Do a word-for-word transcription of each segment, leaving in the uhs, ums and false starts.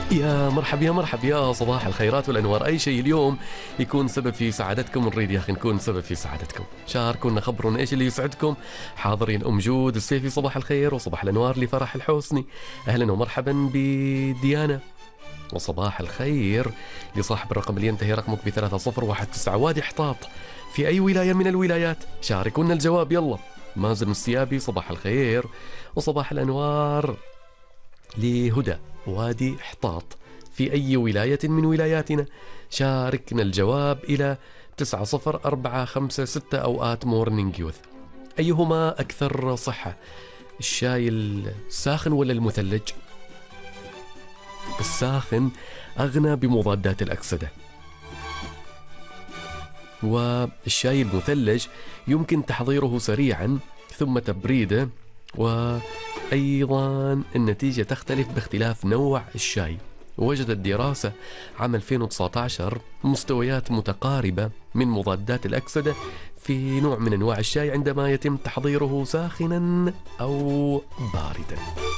يا مرحب يا مرحب يا صباح الخيرات والأنوار. أي شيء اليوم يكون سبب في سعادتكم نريد يا أخي نكون سبب في سعادتكم. شاركونا خبرونا إيش اللي يسعدكم. حاضرين أم جود السيفي صباح الخير وصباح الأنوار لفرح الحوسني. أهلا ومرحبا بديانا وصباح الخير لصاحب الرقم اللي ينتهي رقمك بثلاثة صفر واحد تسعة. وادي حطاط في أي ولاية من الولايات؟ شاركونا الجواب يلا. مازن السيابي صباح الخير وصباح الأنوار لهدى. وادي حطاط في أي ولاية من ولاياتنا؟ شاركنا الجواب إلى تسعة صفر أربعة خمسة ستة أو آت مورنينج يوث. أيهما أكثر صحة، الشاي الساخن ولا المثلج؟ الساخن أغنى بمضادات الأكسدة، والشاي المثلج يمكن تحضيره سريعا ثم تبريده، وأيضا النتيجة تختلف باختلاف نوع الشاي. وجدت دراسة عام ألفين وتسعة عشر مستويات متقاربة من مضادات الأكسدة في نوع من أنواع الشاي عندما يتم تحضيره ساخنا أو باردا.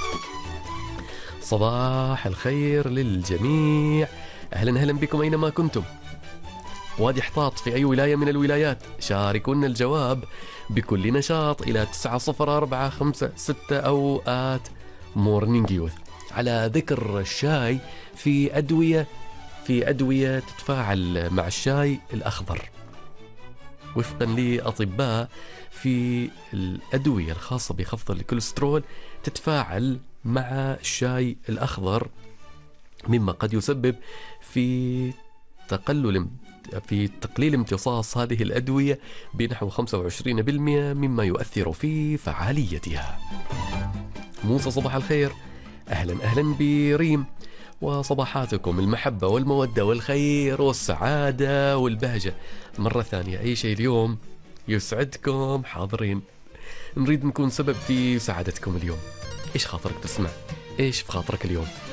صباح الخير للجميع، أهلا أهلا بكم أينما كنتم. وادي حطاط في أي ولاية من الولايات؟ شاركونا الجواب بكل نشاط إلى تسعة صفر أربعة خمسة ستة أو آت مورنينج يوث. على ذكر الشاي، في أدوية في أدوية تتفاعل مع الشاي الأخضر وفقا لأطباء. في الأدوية الخاصة بخفض الكوليسترول تتفاعل مع الشاي الأخضر، مما قد يسبب في تقلل في تقليل امتصاص هذه الأدوية بنحو خمسة وعشرين بالمئة، مما يؤثر في فعاليتها. موسى صباح الخير، أهلا أهلا بريم، وصباحاتكم المحبة والمودة والخير والسعادة والبهجة. مرة ثانية، أي شيء اليوم يسعدكم حاضرين، نريد نكون سبب في سعادتكم اليوم. إيش خاطرك تسمع؟ إيش في خاطرك اليوم؟